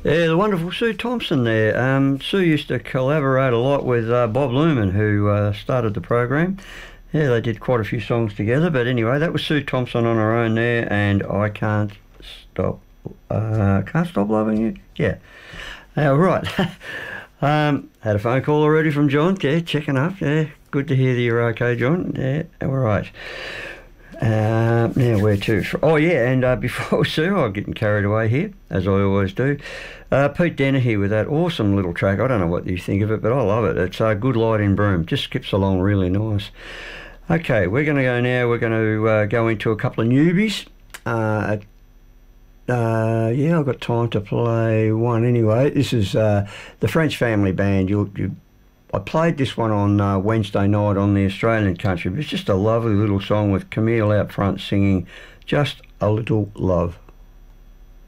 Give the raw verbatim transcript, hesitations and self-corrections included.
Yeah, the wonderful Sue Thompson there. Um, Sue used to collaborate a lot with uh, Bob Lumen, who uh, started the program. Yeah, they did quite a few songs together. But anyway, that was Sue Thompson on her own there, and I can't stop. Uh, can't stop loving you. Yeah. Uh, right. um, had a phone call already from John. Yeah, checking up. Yeah, good to hear that you're okay, John. Yeah, all right. Uh, now where to? Oh yeah, and uh, before Sue, I'm getting carried away here, as I always do. Uh, Pete Dennehy with that awesome little track. I don't know what you think of it, but I love it. It's uh, Good Light in Broome. Just skips along really nice. Okay, we're going to go now. We're going to uh, go into a couple of newbies. Uh, uh, yeah, I've got time to play one anyway. This is uh, the French Family Band. You, you, I played this one on uh, Wednesday night on the Australian Country. It's just a lovely little song with Camille out front singing Just a Little Love.